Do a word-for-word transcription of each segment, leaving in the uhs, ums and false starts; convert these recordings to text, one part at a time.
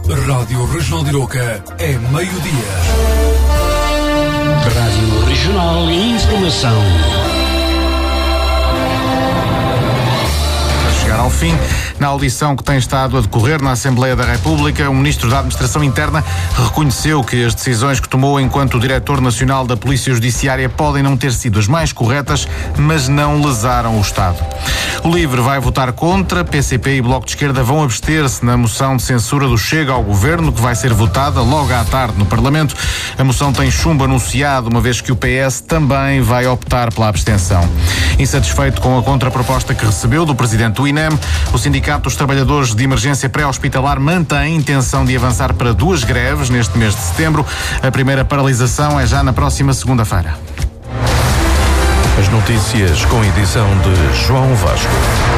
Rádio Regional de Iroca é meio-dia. Rádio Regional e Informação. A chegar ao fim, na audição que tem estado a decorrer na Assembleia da República, o Ministro da Administração Interna reconheceu que as decisões que tomou enquanto Diretor Nacional da Polícia Judiciária podem não ter sido as mais corretas, mas não lesaram o Estado. O LIVRE vai votar contra, P C P e Bloco de Esquerda vão abster-se na moção de censura do Chega ao Governo, que vai ser votada logo à tarde no Parlamento. A moção tem chumbo anunciado, uma vez que o P S também vai optar pela abstenção. Insatisfeito com a contraproposta que recebeu do Presidente do I N E M, o Sindicato dos Trabalhadores de Emergência Pré-Hospitalar mantém a intenção de avançar para duas greves neste mês de setembro. A primeira paralisação é já na próxima segunda-feira. As notícias com edição de João Vasco.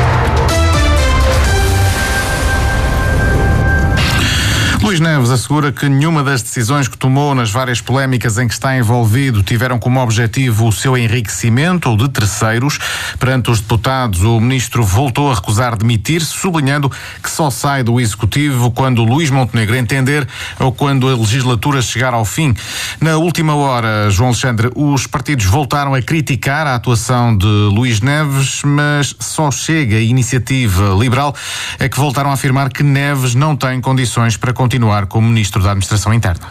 Luís Neves assegura que nenhuma das decisões que tomou nas várias polémicas em que está envolvido tiveram como objetivo o seu enriquecimento ou de terceiros. Perante os deputados, o ministro voltou a recusar demitir-se, sublinhando que só sai do Executivo quando Luís Montenegro entender ou quando a legislatura chegar ao fim. Na última hora, João Alexandre, os partidos voltaram a criticar a atuação de Luís Neves, mas só Chega a Iniciativa Liberal é que voltaram a afirmar que Neves não tem condições para continuar continuar como Ministro da Administração Interna.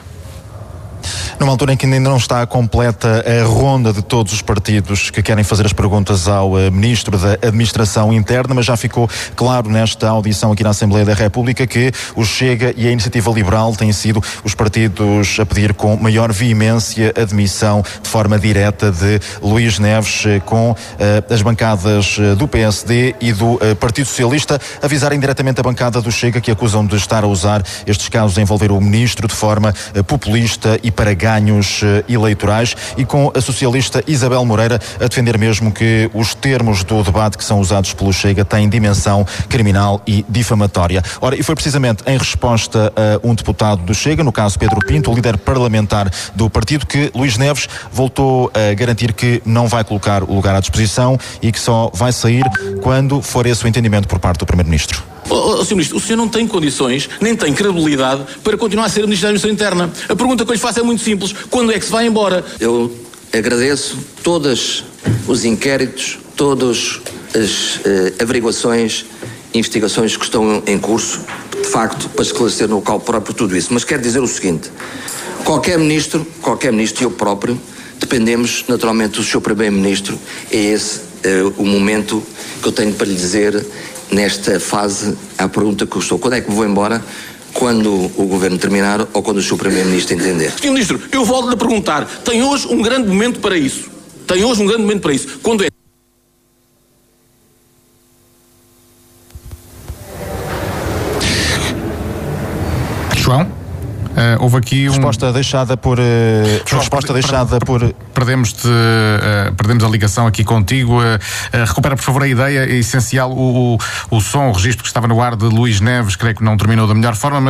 Numa altura em que ainda não está completa a ronda de todos os partidos que querem fazer as perguntas ao uh, Ministro da Administração Interna, mas já ficou claro nesta audição aqui na Assembleia da República que o Chega e a Iniciativa Liberal têm sido os partidos a pedir com maior veemência a demissão de forma direta de Luís Neves, com uh, as bancadas do P S D e do uh, Partido Socialista avisarem diretamente a bancada do Chega, que acusam de estar a usar estes casos a envolver o Ministro de forma uh, populista e para ganhos eleitorais, e com a socialista Isabel Moreira a defender mesmo que os termos do debate que são usados pelo Chega têm dimensão criminal e difamatória. Ora, e foi precisamente em resposta a um deputado do Chega, no caso Pedro Pinto, o líder parlamentar do partido, que Luís Neves voltou a garantir que não vai colocar o lugar à disposição e que só vai sair quando for esse o entendimento por parte do Primeiro-Ministro. Oh, oh, senhor Ministro, o senhor não tem condições, nem tem credibilidade para continuar a ser Ministro da Administração Interna. A pergunta que eu lhe faço é muito simples: quando é que se vai embora? Eu agradeço todos os inquéritos, todas as eh, averiguações, investigações que estão em curso, de facto, para esclarecer no local próprio tudo isso. Mas quero dizer o seguinte: qualquer Ministro, qualquer Ministro e eu próprio, dependemos naturalmente do senhor Primeiro-Ministro. É esse eh, o momento que eu tenho para lhe dizer nesta fase, a pergunta que eu estou: quando é que me vou embora? Quando o Governo terminar ou quando o seu Primeiro-Ministro entender? senhor Ministro, eu volto-lhe a perguntar: tem hoje um grande momento para isso? Tem hoje um grande momento para isso? Quando é? João? Uh, houve aqui um... Resposta deixada por... Uh, resposta per, deixada per, por... Perdemos, -te, uh, perdemos a ligação aqui contigo. Uh, uh, recupera, por favor, a ideia. É essencial o, o, o som, o registro que estava no ar de Luís Neves. Creio que não terminou da melhor forma, mas